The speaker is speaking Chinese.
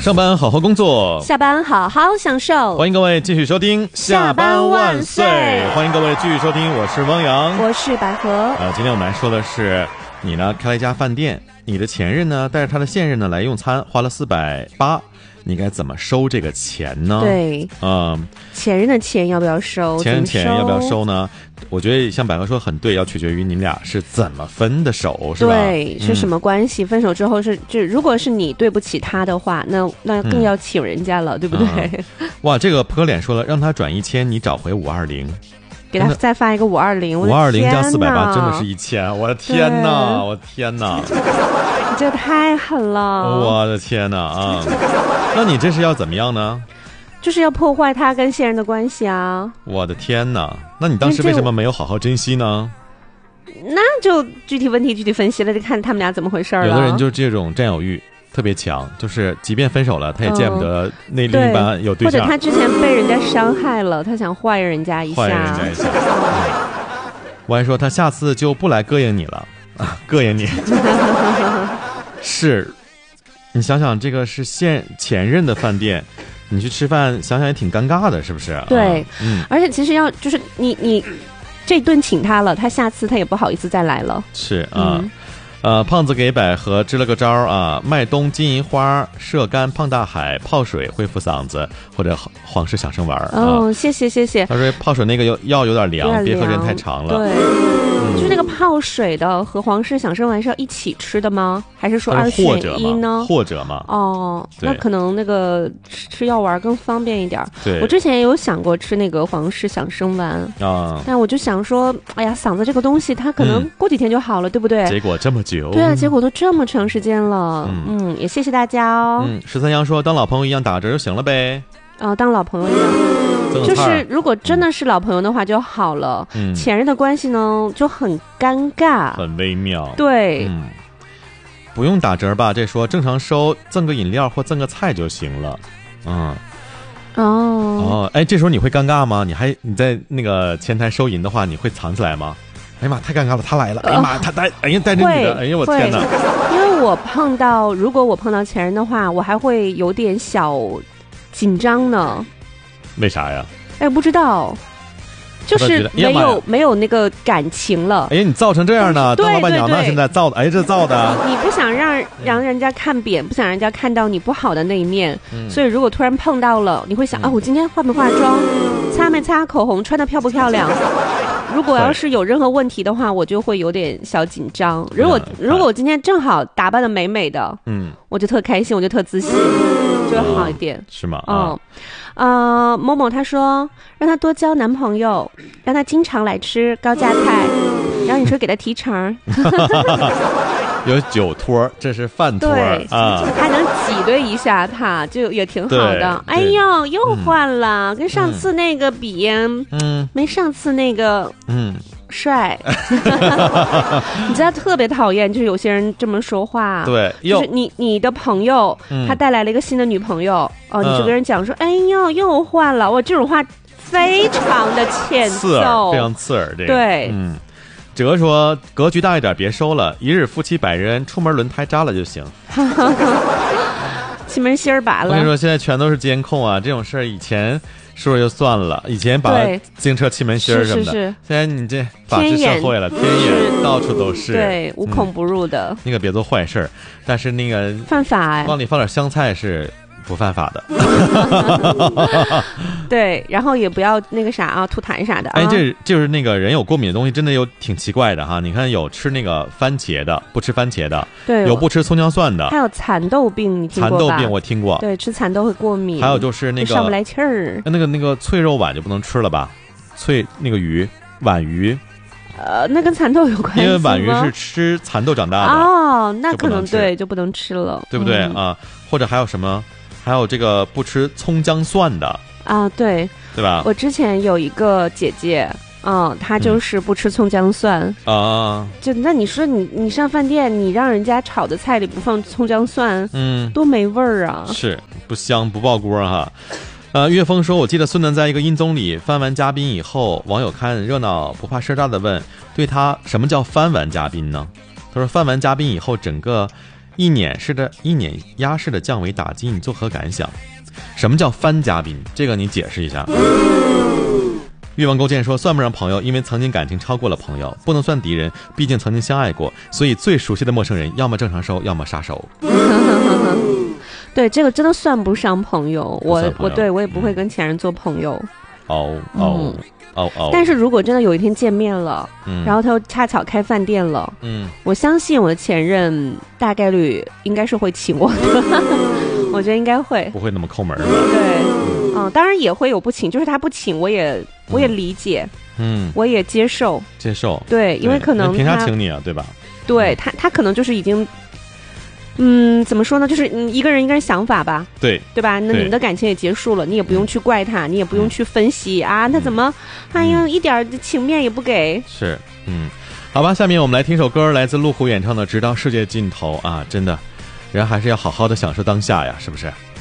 上班好好工作， 下班好好享受。 欢迎各位继续收听下班万岁，欢迎各位继续收听，我是汪洋， 我是百合。 今天我们来说的是，你呢开了一家饭店，你的前任呢带着他的现任呢来用餐，花了480，你该怎么收这个钱呢？ 对，前任的钱要不要收？ 前任钱要不要收呢？我觉得像百合说很对，要取决于你俩是怎么分的手，是吧？ 对，是什么关系？分手之后如果是你对不起他的话，那更要请人家了，对不对？ 哇，这个泼脸说了，让他转1000，你找回520。 给他再发一个 520加480，真的是1000！我的天哪，我的天哪！ 你这太狠了！ 我的天哪啊！那你这是要怎么样呢？ 就是要破坏他跟现任的关系啊！ 我的天哪！那你当时为什么没有好好珍惜呢？ 那就具体问题具体分析了，就看他们俩怎么回事了。 有的人就是这种占有欲特别强，就是即便分手了，他也见不得那另一半有对象， 或者他之前被人家伤害了，他想坏人家一下。 我还说他下次就不来膈应你了啊，膈应你。是，你想想，这个是前任的饭店，你去吃饭，想想也挺尴尬的，是不是？ 对，而且其实就是你这顿请他了，他下次他也不好意思再来了。 是啊。胖子给百合支了个招啊，麦冬金银花射干胖大海泡水恢复嗓子，或者皇室响声丸。 谢谢。 他说泡水那个药有点凉，别喝时间太长了。 对，就是那个泡水的和皇室响声丸是要一起吃的吗？还是说2选1呢？ 或者嘛。 那可能那个吃药丸更方便一点。 对， 我之前也有想过吃那个皇室响声丸啊，但我就想说，哎呀，嗓子这个东西它可能过几天就好了，对不对？ 结果这么久。 对啊，结果都这么长时间了。也谢谢大家哦。 13阳说当老朋友一样打折就行了呗。 当老朋友一样，就是如果真的是老朋友的话就好了。前任的关系呢就很尴尬， 很微妙。 对， 不用打折吧？这说正常收，赠个饮料或赠个菜就行了。这时候你会尴尬吗？你在那个前台收银的话，你会藏起来吗？哎呀妈，太尴尬了，他来了！哎呀妈，他带着你的，哎呀我天哪！ 因为如果我碰到前任的话，我还会有点小紧张呢。 为啥呀？ 不知道，就是没有那个感情了。 哎呀，你造成这样呢？当老板娘呢？现在造的，这造的。 你不想让人家看扁，不想让人家看到你不好的那一面，所以如果突然碰到了，你会想我今天化没化妆，擦没擦口红，穿得漂不漂亮？如果要是有任何问题的话，我就会有点小紧张。如果我今天正好打扮的美美的，我就特开心，我就特自信，就会好一点。 是吗？ 某某他说让他多交男朋友，让他经常来吃高价菜，然后你说给他提成。 有酒托，这是饭托啊， 还能挤兑一下他，就也挺好的。哎呦，又换了，跟上次那个比，没上次那个帅。你知道特别讨厌，就是有些人这么说话。 对， 就是你的朋友，他带来了一个新的女朋友，你就跟人讲说，哎呦，又换了。这种话非常的欠揍， 非常刺耳。这个对， 哲说格局大一点，别收了，一日夫妻百日恩，出门轮胎扎了就行。 气门芯儿拔了。 我跟你说，现在全都是监控啊，这种事儿以前说就算了，以前把自行车气门芯儿什么的，现在你这法治社会了，天眼到处都是， 对，无孔不入的。 那个别做坏事儿，但是那个犯法， 往里放点香菜是不犯法的。 对，然后也不要那个啥吐痰啥的。 这就是那个人有过敏的东西，真的有挺奇怪的哈。你看有吃那个番茄的，不吃番茄的， 对， 有不吃葱姜蒜的， 还有蚕豆病，你听过吧？ 蚕豆病我听过， 对，吃蚕豆会过敏。 还有就是那个上不来气儿， 那个脆肉碗就不能吃了吧？脆那个碗鱼。 那跟蚕豆有关系吗？ 因为碗鱼是吃蚕豆长大的那可能对就不能吃了， 对不对啊？或者还有什么？还有这个不吃葱姜蒜的对吧？ 我之前有一个姐姐，她就是不吃葱姜蒜那你说你上饭店，你让人家炒的菜里不放葱姜蒜，多没味儿啊！是不香不爆锅哈。岳峰说，我记得孙楠在一个音综里翻完嘉宾以后，网友看热闹不怕事儿大的问，对他什么叫翻完嘉宾呢？他说翻完嘉宾以后，整个一碾压式的降维打击，你作何感想？什么叫翻嘉宾？这个你解释一下。欲望勾践说，算不上朋友，因为曾经感情超过了朋友，不能算敌人，毕竟曾经相爱过，所以最熟悉的陌生人要么正常收，要么杀手。 对，这个真的算不上朋友，我也不会跟前任做朋友。但是如果真的有一天见面了，然后他又恰巧开饭店了，我相信我的前任大概率应该是会请我的，我觉得应该会， 不会那么抠门吧？ 对，当然也会有不请，就是他不请我也理解，我也接受，对，因为可能凭啥请你啊，对吧？ 对，他可能就是已经。怎么说呢？就是一个人想法吧，对吧？那你们的感情也结束了，你也不用去怪他，你也不用去分析啊，他怎么，哎呀，一点情面也不给。 是，好吧，下面我们来听首歌，来自路虎演唱的《直到世界尽头》啊，真的，人还是要好好的享受当下呀，是不是？